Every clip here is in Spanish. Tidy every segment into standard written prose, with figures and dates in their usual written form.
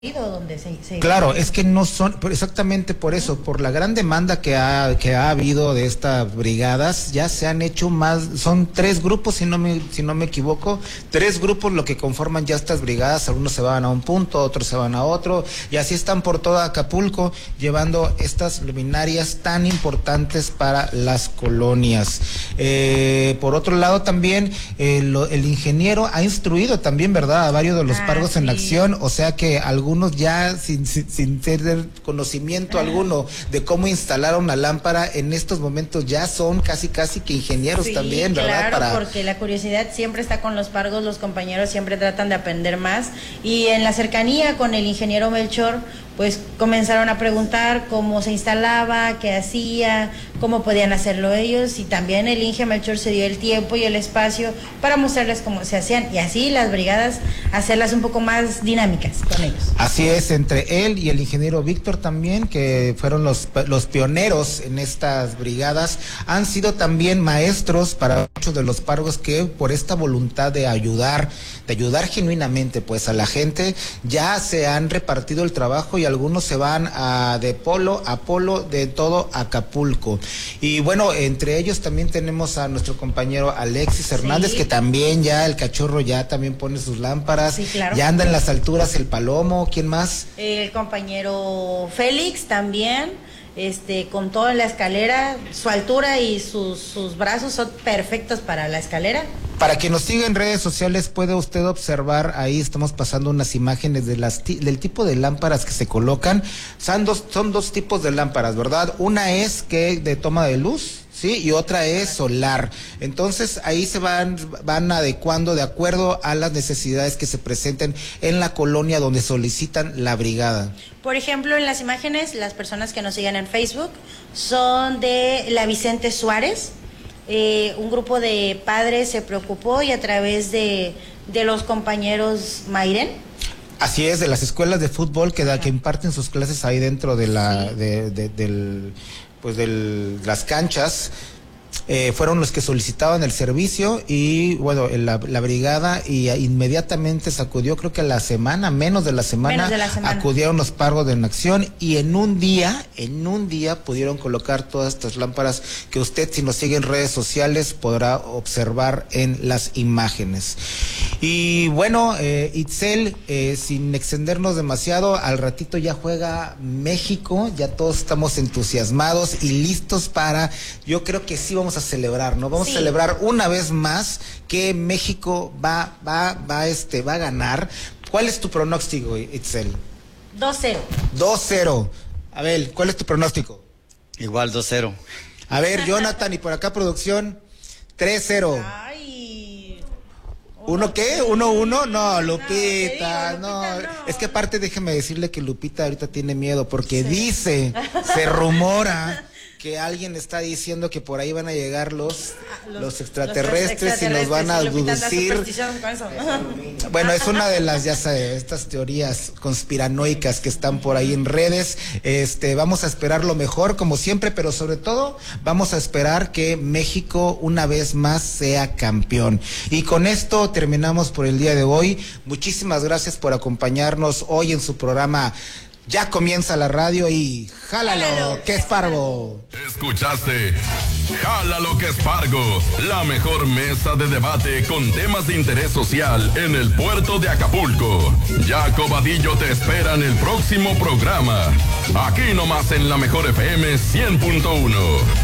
donde se claro, es que no son, exactamente por eso, por la gran demanda que ha habido de estas brigadas, ya se han hecho más, son 3 grupos, si no me equivoco, 3 grupos lo que conforman ya estas brigadas, algunos se van a un punto, otros se van a otro, y así están por toda Acapulco, llevando estas luminarias tan importantes para las colonias. Por otro lado también, el ingeniero ha instruido también, ¿verdad?, a varios de los Pargos en acción, o sea que algunos ya sin tener conocimiento alguno de cómo instalar una lámpara, en estos momentos ya son casi que ingenieros también, ¿verdad? Claro, porque la curiosidad siempre está con los Pargos, los compañeros siempre tratan de aprender más, y en la cercanía con el ingeniero Melchor, pues comenzaron a preguntar cómo se instalaba, qué hacía, cómo podían hacerlo ellos, y también el Inge Melchor se dio el tiempo y el espacio para mostrarles cómo se hacían, y así las brigadas hacerlas un poco más dinámicas con ellos. Así es, entre él y el ingeniero Víctor también, que fueron los pioneros en estas brigadas, han sido también maestros para muchos de los Pargos que por esta voluntad de ayudar genuinamente pues a la gente, ya se han repartido el trabajo y algunos se van de polo a polo de todo Acapulco. Y bueno, entre ellos también tenemos a nuestro compañero Alexis Hernández, que también ya el cachorro ya también pone sus lámparas, claro. Ya anda en las alturas el Palomo. ¿Quién más? El compañero Félix también, con toda la escalera, su altura y sus brazos son perfectos para la escalera. Para quien nos siga en redes sociales, puede usted observar, ahí estamos pasando unas imágenes de del tipo de lámparas que se colocan. Son dos tipos de lámparas, ¿verdad? Una es de toma de luz, ¿sí? Y otra es solar. Entonces ahí se van adecuando de acuerdo a las necesidades que se presenten en la colonia donde solicitan la brigada. Por ejemplo, en las imágenes, las personas que nos siguen en Facebook son de la Vicente Suárez. Un grupo de padres se preocupó y a través de los compañeros Mayren. Así es, de las escuelas de fútbol que imparten sus clases ahí dentro de las canchas. Fueron los que solicitaban el servicio y bueno, la brigada inmediatamente sacudió, creo que menos de la semana, acudieron los Pargos en acción y en un día pudieron colocar todas estas lámparas que usted, si nos sigue en redes sociales, podrá observar en las imágenes. Y bueno, Itzel, sin extendernos demasiado, al ratito ya juega México, ya todos estamos entusiasmados y listos yo creo que sí vamos a celebrar, ¿no? Vamos a celebrar una vez más que México va a ganar. ¿Cuál es tu pronóstico, Itzel? 2-0. 2-0. A ver, ¿cuál es tu pronóstico? Igual 2-0. A ver, Jonathan, y por acá producción, 3-0. Ay. ¿Uno qué? ¿1-1? No, Lupita, no. Es que aparte déjeme decirle que Lupita ahorita tiene miedo porque se rumora que alguien está diciendo que por ahí van a llegar los extraterrestres y nos van a abducir. Bueno, es una de las, ya sabes, estas teorías conspiranoicas que están por ahí en redes. Vamos a esperar lo mejor, como siempre, pero sobre todo vamos a esperar que México una vez más sea campeón. Y con esto terminamos por el día de hoy. Muchísimas gracias por acompañarnos hoy en su programa. Ya comienza la radio y jálalo, que es Pargo. Escuchaste Jálalo, que es Pargo, la mejor mesa de debate con temas de interés social en el puerto de Acapulco. Jaco Vadillo te espera en el próximo programa. Aquí nomás en la Mejor FM 100.1.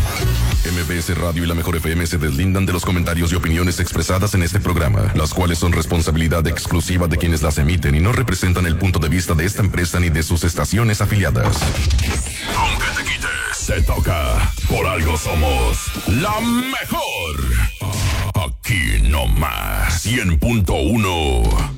MBS Radio y la Mejor FM se deslindan de los comentarios y opiniones expresadas en este programa, las cuales son responsabilidad exclusiva de quienes las emiten y no representan el punto de vista de esta empresa ni de sus estaciones afiliadas. Aunque te quites, te toca. Por algo somos la mejor. Aquí nomás 100.1.